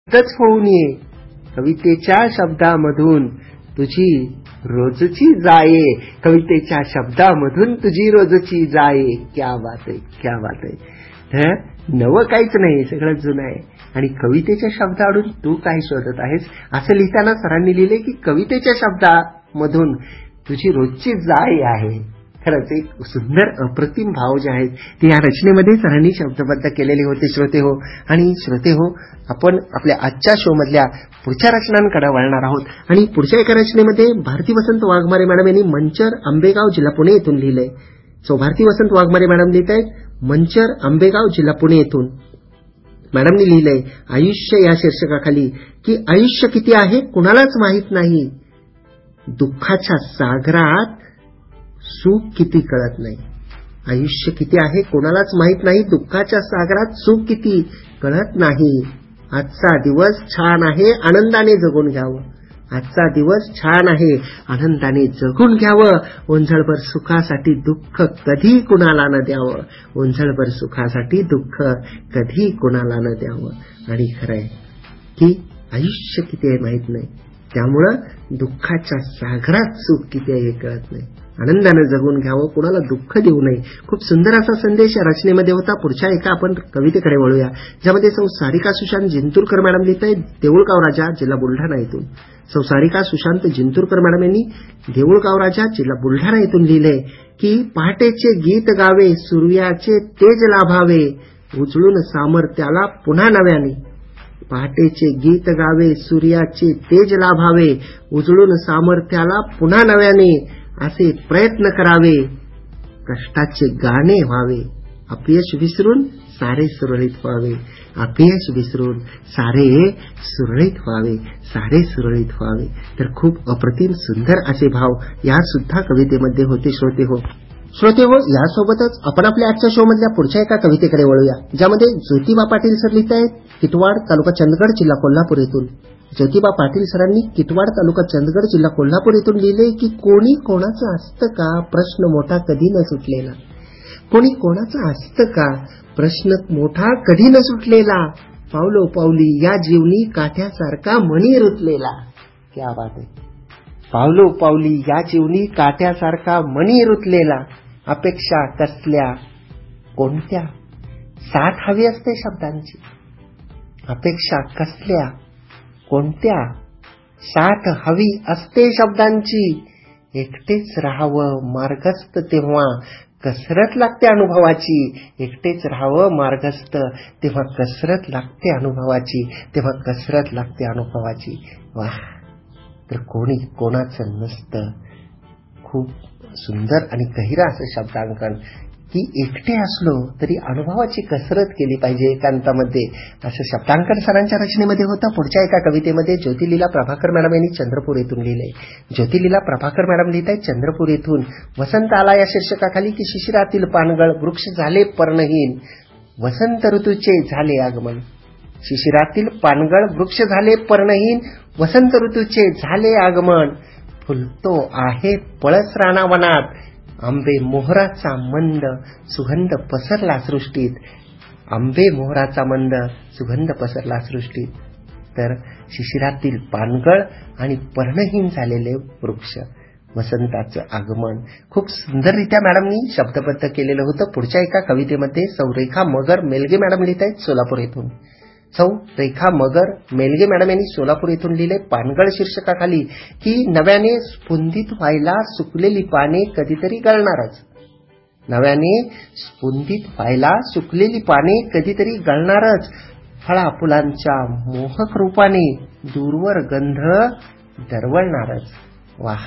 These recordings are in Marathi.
तच होऊन ये कवितेच्या शब्दामधून तुझी रोजची जाये, कवितेच्या शब्दामधून तुझी रोजची जाये. क्या बात आहे, क्या बात आहे. नवं काहीच नाही, सगळं जुनं आहे. आणि कवितेच्या शब्दावरून तू काय शोधत आहेस असं लिहिताना सरांनी लिहिले की कवितेच्या शब्दामधून तुझी रोजची जाय आहे. खरंच एक सुंदर अप्रतिम भाव जे आहेत ते या रचनेमध्ये सरांनी शब्दबद्ध केलेले होते श्रोते हो. आणि श्रोते हो, आपण आपल्या आजच्या शो मधल्या पुढच्या रचनांकडे वळणार आहोत. आणि पुढच्या एका रचनेमध्ये भारती वसंत वाघमारे मॅडम यांनी मंचर आंबेगाव जिल्हा पुणे येथून लिहिलंय. भारती वसंत वाघमारे मॅडम लिहित आहेत मंचर आंबेगाव जिल्हा पुणे येथून. मॅडमनी लिहिलंय आयुष्य या शीर्षकाखाली की आयुष्य किती आहे कुणालाच माहित नाही, दुःखाच्या सागरात सुख किती कळत नाही. आयुष्य किती आहे कोणालाच माहित नाही, दुःखाच्या सागरात सुख किती कळत नाही. आजचा दिवस छान आहे आनंदाने जगून घ्यावं. आजचा दिवस छान आहे आनंदाने जगून घ्यावं. ओंझळभर सुखासाठी दुःख कधी कुणाला न द्यावं. ओंझळभर सुखासाठी दुःख कधी कुणाला न द्यावं. आणि खरंय की आयुष्य किती आहे माहित नाही, त्यामुळं दुःखाच्या सागरात सुख किती आहे हे कळत नाही. आनंदाने जगून घ्यावं, कुणाला दुःख देऊ नये. खूप सुंदर असा संदेश या रचनेमध्ये होता. पुढच्या एका आपण कवितेकडे वळूया, ज्यामध्ये सारिका सुशांत जिंतूरकर मॅडम लिहित आहेत देऊळगाव राजा जिल्हा बुलढाणा येथून. सारिका सुशांत जिंतूरकर मॅडम यांनी देऊळगाव राजा जिल्हा बुलढाणा येथून लिहिलंय की पहाटेचे गीत गावे सूर्याचे तेज लाभावे, उजळून सामर्थ्याला पुन्हा नव्याने. पहाटेचे गीत गावे सूर्याचे तेज लाभावे, उजळून सामर्थ्याला पुन्हा नव्याने. असे प्रयत्न करावे, कष्टाचे गाणे व्हावे, अपयश विसरून सारे सुरळीत व्हावे. अपयश विसरून सारे सुरळीत व्हावे, सारे सुरळीत व्हावे. तर खूप अप्रतिम सुंदर असे भाव या सुद्धा कवितेमध्ये होते श्रोते हो. श्रोते हो, यासोबतच आपण आपल्या आजच्या शो मधल्या पुढच्या एका कवितेकडे वळूया, ज्यामध्ये ज्योतिबा पाटील सर लिहित आहेत किटवाड तालुका चंदगड जिल्हा कोल्हापूर येथून. ज्योतिबा पाटील सरांनी किटवाड तालुका चंदगड जिल्हा कोल्हापूर येथून लिहिले की कोणी कोणाचं असतं का प्रश्न मोठा कधी न सुटलेला. कोणी कोणाचं असतं का प्रश्न मोठा कधी न सुटलेला, पावलो पावली या जीवनी काठ्यासारखा मणी रुतलेला. क्या बात आहे. पावलो पावली या जीवनी काठ्यासारखा मणी रुतलेला. अपेक्षा कसल्या कोणत्या, साथ हवी असते शब्दांची. अपेक्षा कसल्या कोणत्या, साथ हवी असते शब्दांची. एकटेच राहावं मार्गस्थ तेव्हा कसरत लागते अनुभवाची. एकटेच राहावं मार्गस्थ तेव्हा कसरत लागते अनुभवाची, तेव्हा कसरत लागते अनुभवाची. वाह. तर कोणी कोणाचं नसतं. खूप सुंदर आणि गहिरा असं शब्दांकन की एकटे असलो तरी अनुभवाची कसरत केली पाहिजे एकांतामध्ये, असं शब्दांकन सरांच्या रचनेमध्ये होतं. पुढच्या एका कवितेमध्ये ज्योतिलीला प्रभाकर मॅडम यांनी चंद्रपूर येथून लिहिलंय. ज्योतिलीला प्रभाकर मॅडम लिहित आहेत चंद्रपूर येथून. वसंत आला या शीर्षकाखाली की शिशिरातील पानगळ वृक्ष झाले पर्णहीन, वसंत ऋतूचे झाले आगमन. शिशिरातील पानगळ वृक्ष झाले पर्णहीन, वसंत ऋतूचे झाले आगमन. फुलतो आहे पळस रानावनात, आंबे मोहराचा मंद सुगंध पसरला सृष्टीत. आंबे मोहराचा मंद सुगंध पसरला सृष्टीत. तर शिशिरातील पानगळ आणि पर्णहीन झालेले वृक्ष, वसंताचं आगमन खूप सुंदररित्या मॅडमनी शब्दबद्ध केलेलं होतं. पुढच्या एका कवितेमध्ये रेखा मगर मेलगे मॅडम लिहित आहेत सोलापूर येथून. रेखा मगर मेलगे मॅडम यांनी सोलापूर येथून लिहिले पानगळ शीर्षकाखाली की नव्याने स्फुंदित व्हायला सुकलेली पाने कधीतरी गळणारच. नव्याने स्फुंदित व्हायला सुकलेली पाने कधीतरी गळणारच. फळा फुलांच्या मोहक रूपाने दूरवर गंध दरवळणारच. वाह.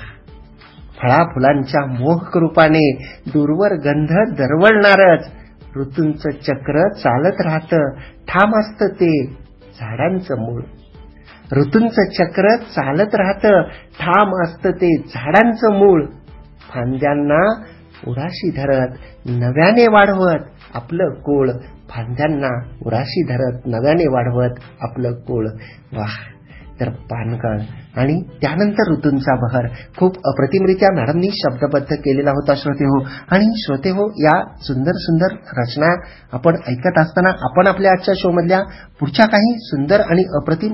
फळा फुलांच्या मोहक रूपाने दूरवर गंध दरवळणारच. ऋतूंचं चक्र चालत राहतं, ठाम असतं ते झाडांचं मूळ. ऋतूंचं चक्र चालत राहतं, ठाम असतं ते झाडांचं मूळ. फांद्यांना उराशी धरत नव्याने वाढवत आपलं कुळ. फांद्यांना उराशी धरत नव्याने वाढवत आपलं कुळ. वाह. तर पानगळ आणि त्यानंतर ऋतूंचा बहर खूप अप्रतिमरित्या मॅडमनी शब्दबद्ध केलेला होता श्रोते हो. आणि श्रोते हो, या सुंदर सुंदर रचना आपण ऐकत असताना आपण आपल्या आजच्या शो मधल्या पुढच्या काही सुंदर आणि अप्रतिम